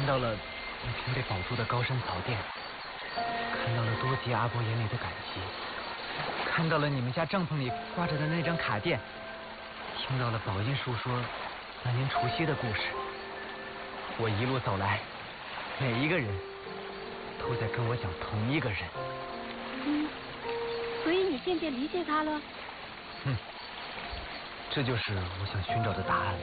到了那片被保住的高山草甸，看到了多吉阿伯眼里的感激，看到了你们家帐篷里挂着的那张卡垫，听到了宝音叔说那年除夕的故事。我一路走来，每一个人都在跟我讲同一个人。 所以你渐渐理解他了？ 这就是我想寻找的答案了。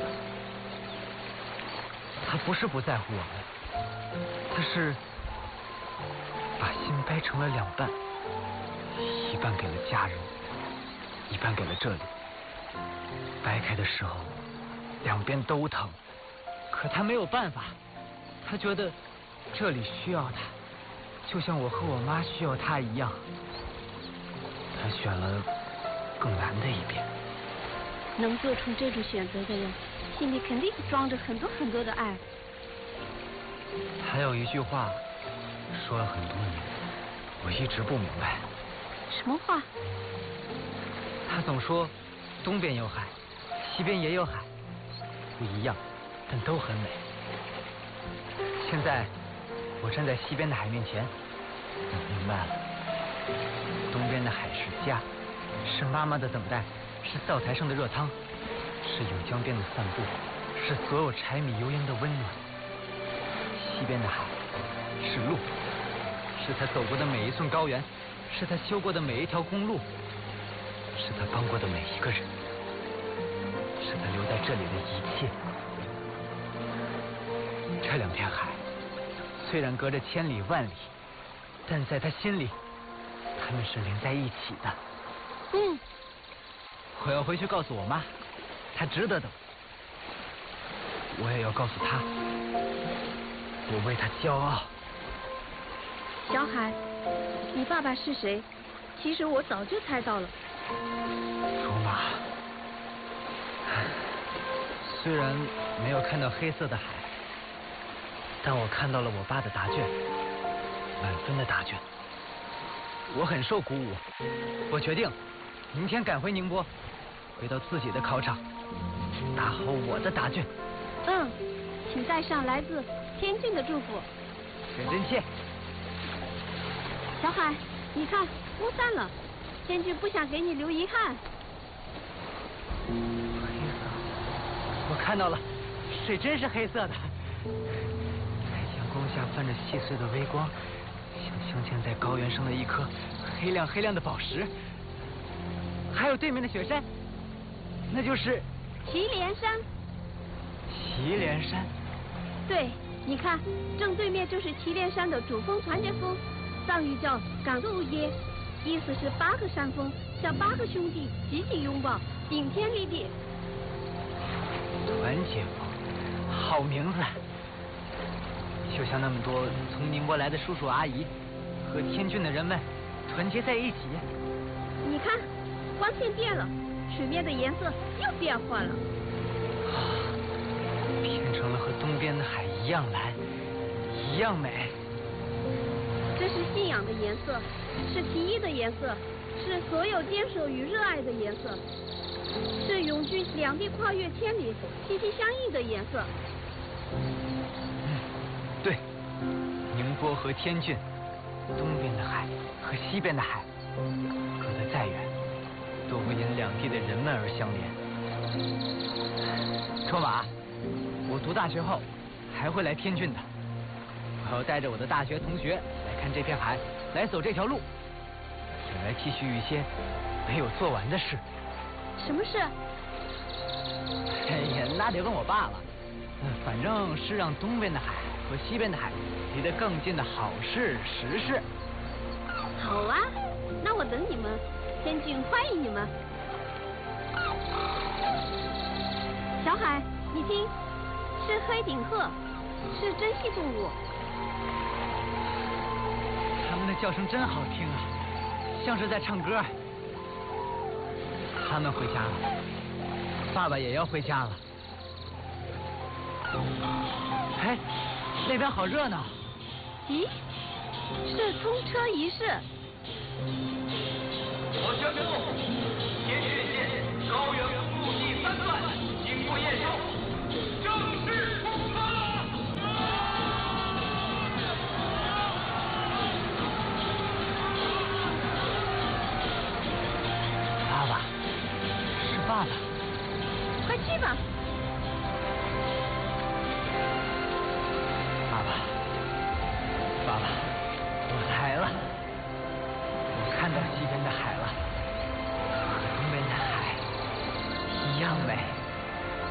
他不是不在乎我们，他是把心掰成了两半，一半给了家人，一半给了这里。掰开的时候，两边都疼，可他没有办法，他觉得这里需要他，就像我和我妈需要他一样。他选了更难的一边。 能做出这种选择的人，心里肯定装着很多很多的爱。 还有一句话说了很多年，我一直不明白。 什么话？ 他总说东边有海，西边也有海，不一样，但都很美。现在我站在西边的海面前，我明白了。东边的海是家，是妈妈的等待，是灶台上的热汤，是甬江边的散步，是所有柴米油盐的温暖。西边的海是路，是他走过的每一寸高原，是他修过的每一条公路，是他帮过的每一个人，是他留在这里的一切。这两片海虽然隔着千里万里，但在他心里他们是连在一起的。我要回去告诉我妈，她值得的。我也要告诉她，我为她骄傲。 小海，你爸爸是谁？其实我早就猜到了。 竹马，虽然没有看到黑色的海，但我看到了我爸的答卷，满分的答卷。我很受鼓舞，我决定明天赶回宁波，回到自己的考场，打好我的答卷。 请带上来自天津的祝福。 沈真切。 小海，你看雾散了，天君不想给你留遗憾。 黑色，我看到了，水真是黑色的，在阳光下泛着细碎的微光，像镶嵌在高原上的一颗黑亮黑亮的宝石。还有对面的雪山，那就是祁连山。 祁连山。 对，你看，正对面就是祁连山的主峰团结峰，藏语叫港路耶，意思是8个山峰像8个兄弟紧紧拥抱，顶天立地。 团结峰，好名字，就像那么多从宁波来的叔叔阿姨和天峻的人们团结在一起。 你看，光线变了，水面的颜色又变化了。 变成了和东边的海一样蓝，一样美。 这是信仰的颜色，是奇异的颜色，是所有坚守与热爱的颜色，是永居两地跨越千里、息息相依的颜色。 对，宁波和天峻，东边的海和西边的海，隔得再远，都会因两地的人们而相连。卓玛，我读大学后还会来天峻的，我要带着我的大学同学来看这片海，来走这条路，也来继续一些没有做完的事。 什么事？ 哎呀，那得问我爸了。反正是让东边的海和西边的海离得更近的好事实事。 好啊，那我等你们，天峻欢迎你们。小海，你听，是黑顶鹤，是珍稀动物。 它们的叫声真好听啊，像是在唱歌。他们回家了，爸爸也要回家了。哎，那边好热闹。 咦，是通车仪式。 我宣布，天峻县高原